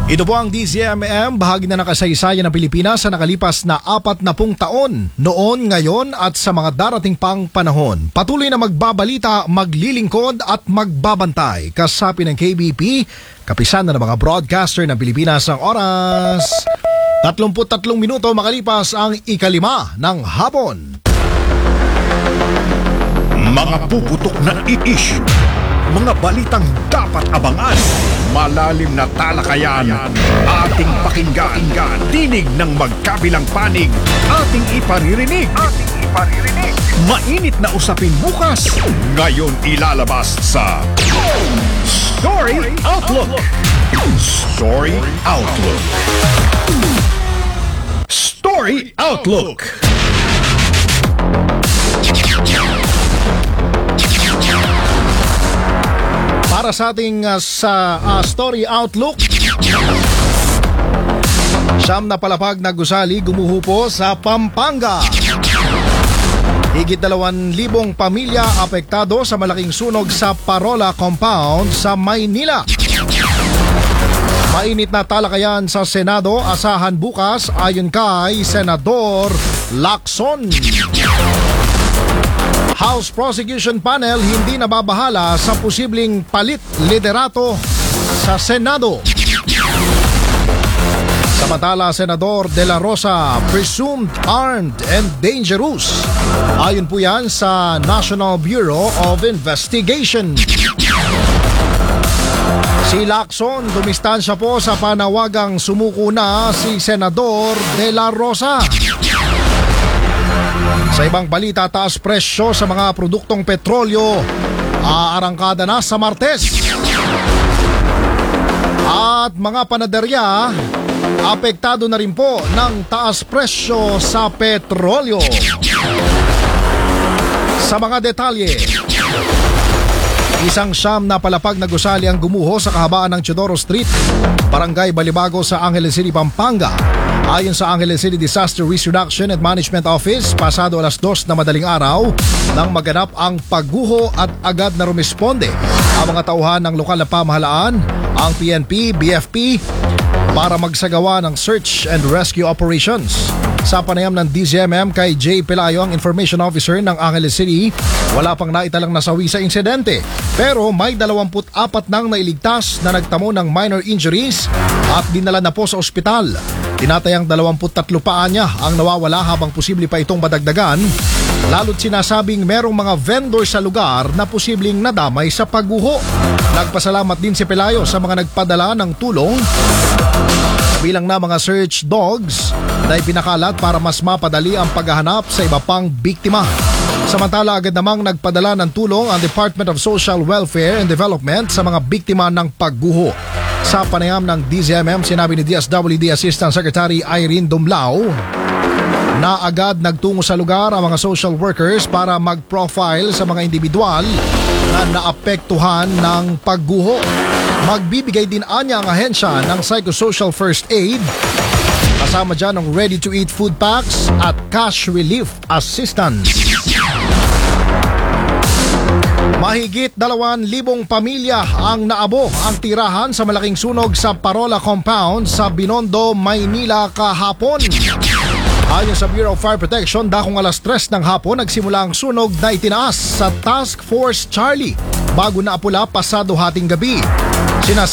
Ito po ang DZMM, bahagi na ng kasaysayan ng Pilipinas sa nakalipas na 40 taon, noon, ngayon at sa mga darating pang panahon. Patuloy na magbabalita, maglilingkod at magbabantay. Kasapi ng KBP, kapisan na ng mga broadcaster ng Pilipinas ang oras. 33 minuto makalipas ang ikalima ng hapon. Mga puputok na issue, mga balitang dapat abangan, malalim na talakayan, ating pakinggan, tinig ng magkabilang panig, ating iparirinig. Mainit na usapin bukas, ngayon ilalabas sa Story Outlook. Story Outlook. Story Outlook. Para sa ating Story Outlook, siyam na palapag na gusali gumuho po sa Pampanga. Higit 2,000 pamilya apektado sa malaking sunog sa Parola Compound sa Maynila. Mainit na talakayan sa Senado, asahan bukas ayon kay Senador Lacson. House Prosecution Panel hindi nababahala sa posibleng palit liderato sa Senado. Samantala, Senador De La Rosa presumed armed and dangerous. Ayon po yan sa National Bureau of Investigation. Si Lacson dumistansya po sa panawagang sumuko na si Senador De La Rosa. Sa ibang balita, taas presyo sa mga produktong petrolyo, aarangkada na sa Martes. At mga panaderya, apektado na rin po ng taas presyo sa petrolyo. Sa mga detalye, isang siyam na palapag na gusali ang gumuho sa kahabaan ng Teodoro Street, Barangay Balibago sa Angeles City, Pampanga. Ayon sa Angeles City Disaster Risk Reduction and Management Office, pasado alas 2 na madaling araw nang maganap ang pagguho at agad na rumisponde ang mga tauhan ng lokal na pamahalaan, ang PNP, BFP, para magsagawa ng search and rescue operations. Sa panayam ng DZMM kay Jay Pelayo, ang Information Officer ng Angeles City, wala pang naitalang nasawi sa insidente. Pero may 24 nang nailigtas na nagtamo ng minor injuries at dinala na po sa ospital. Tinatayang 23 paa niya ang nawawala habang posible pa itong madagdagan. Lalo't sinasabing merong mga vendor sa lugar na posibleng nadamay sa pagguho. Nagpasalamat din si Pelayo sa mga nagpadala ng tulong, bilang na mga search dogs na ipinakalat para mas mapadali ang paghahanap sa iba pang biktima. Samantala, agad namang nagpadala ng tulong ang Department of Social Welfare and Development sa mga biktima ng pagguho. Sa panayam ng DZMM, sinabi ni DSWD Assistant Secretary Irene Dumlao na agad nagtungo sa lugar ang mga social workers para mag-profile sa mga individual na naapektuhan ng pagguho. Magbibigay din anya ang ahensya ng psychosocial first aid, kasama dyan ng ready-to-eat food packs at cash relief assistance. Mahigit 2,000 pamilya ang naabo ang tirahan sa malaking sunog sa Parola Compound sa Binondo, Maynila kahapon. Ayon sa Bureau of Fire Protection, dakong alas 3 ng hapon nagsimula ang sunog na itinaas sa Task Force Charlie bago naapula pasado hating gabi. Sinasabi